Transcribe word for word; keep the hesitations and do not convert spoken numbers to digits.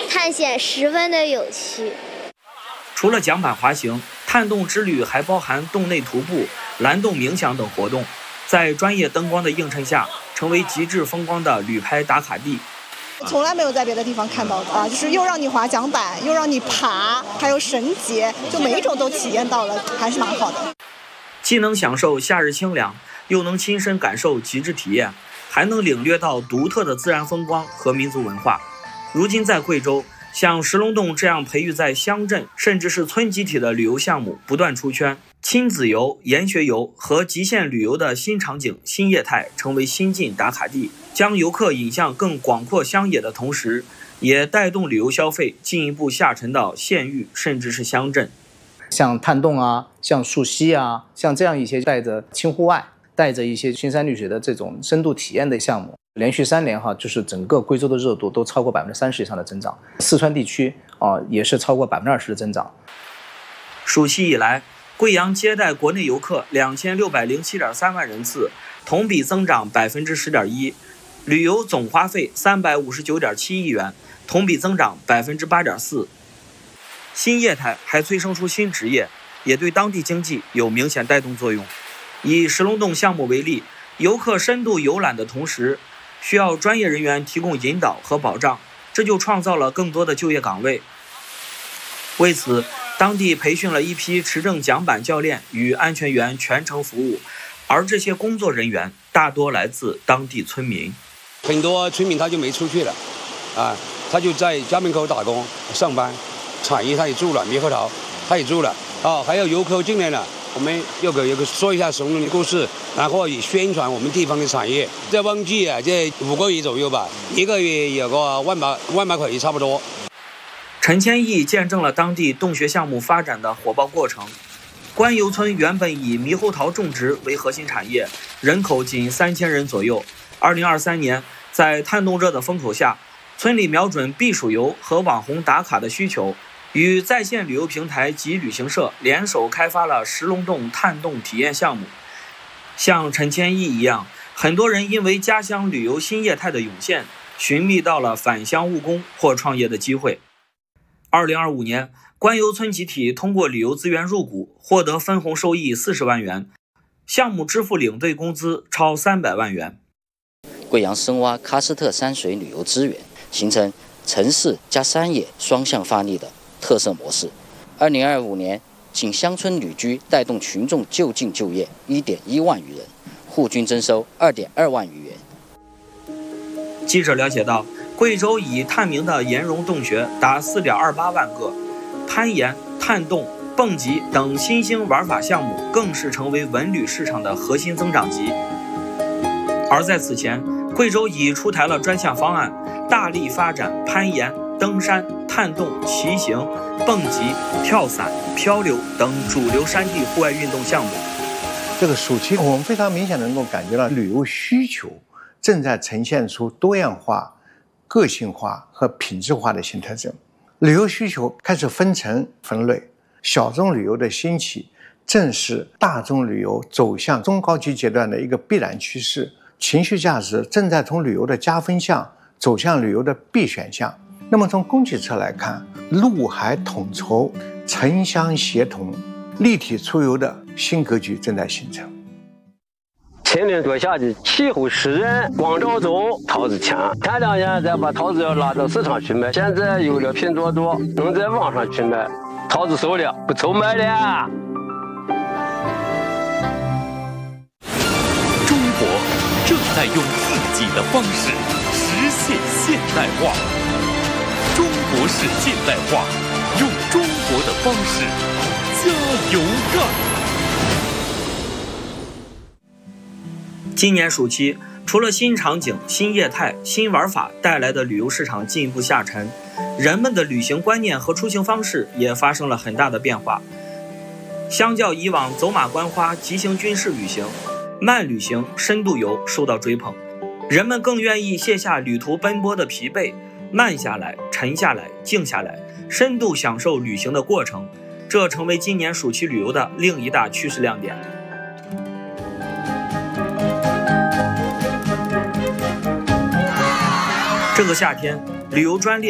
探险十分的有趣。 除了桨板滑行，探洞之旅还包含洞内徒步、蓝洞冥想等活动，在专业灯光的映衬下，成为极致风光的旅拍打卡地。 从来没有在别的地方看到的啊，就是又让你滑桨板，又让你爬，还有绳结，就每一种都体验到了，还是蛮好的。 既能享受夏日清凉，又能亲身感受极致体验，还能领略到独特的自然风光和民族文化。如今在贵州，像石龙洞这样培育在乡镇甚至是村集体的旅游项目不断出圈，亲子游、研学游和极限旅游的新场景、新业态成为新晋打卡地，将游客引向更广阔乡野的同时，也带动旅游消费进一步下沉到县域甚至是乡镇。 像探洞啊，像溯溪啊，像这样一些带着轻户外、带着一些青山绿水的这种深度体验的项目，连续三年哈，就是整个贵州的热度都超过百分之三十以上的增长，四川地区啊也是超过百分之二十的增长。 暑期以来，贵阳接待国内游客两千六百零七点三万人次，同比增长百分之十点一，旅游总花费三百五十九点七亿元，同比增长百分之八点四。新业态还催生出新职业，也对当地经济有明显带动作用。以石龙洞项目为例，游客深度游览的同时，需要专业人员提供引导和保障，这就创造了更多的就业岗位。为此，当地培训了一批持证桨板教练与安全员全程服务，而这些工作人员大多来自当地村民。 很多村民他就没出去了，啊，他就在家门口打工上班，产业他也住了，猕猴桃他也住了，啊，还有游客进来了，我们要给游客说一下石龙洞的故事，然后也宣传我们地方的产业。在旺季啊，这五个月左右吧，一个月有个万把万把块差不多。 陈千亿见证了当地洞穴项目发展的火爆过程。关游村原本以猕猴桃种植为核心产业，人口仅三千人左右。二零二三年，在探洞热的风口下，村里瞄准避暑游和网红打卡的需求，与在线旅游平台及旅行社联手开发了石龙洞探洞体验项目。像陈千亿一样，很多人因为家乡旅游新业态的涌现，寻觅到了返乡务工或创业的机会。二零二五年，关游村集体通过旅游资源入股，获得分红收益四十万元，项目支付领队工资超三百万元。 贵阳深挖喀斯特山水旅游资源，形成城市加山野双向发力的特色模式。二零二五年，仅乡村旅居带动群众就近就业一点一万余人，户均征收二点二万余元。 记者了解到，贵州已探明的岩溶洞穴达四点二八万个，攀岩、探洞、蹦极等新兴玩法项目更是成为文旅市场的核心增长极。而在此前，贵州已出台了专项方案，大力发展攀岩、登山、探洞、骑行、蹦极、跳伞、漂流等主流山地户外运动项目。 这个暑期，我们非常明显能够感觉到旅游需求正在呈现出多样化、个性化和品质化的新特征。旅游需求开始分层分类，小众旅游的兴起正是大众旅游走向中高级阶段的一个必然趋势。情绪价值正在从旅游的加分项走向旅游的必选项。那么从供给侧来看，陆海统筹、城乡协同、立体出游的新格局正在形成。 前年多夏季，气候湿热，光照足，桃子强。前两年再把桃子要拉到市场去卖，现在有了拼多多，能在网上去卖，桃子熟了，不愁卖了。 中国正在用自己的方式实现现代化。中国式现代化，用中国的方式加油干。 今年暑期，除了新场景、新业态、新玩法带来的旅游市场进一步下沉，人们的旅行观念和出行方式也发生了很大的变化。相较以往走马观花、急行军事旅行，慢旅行、深度游受到追捧，人们更愿意卸下旅途奔波的疲惫，慢下来、沉下来、静下来，深度享受旅行的过程，这成为今年暑期旅游的另一大趋势亮点。这个夏天，旅游专列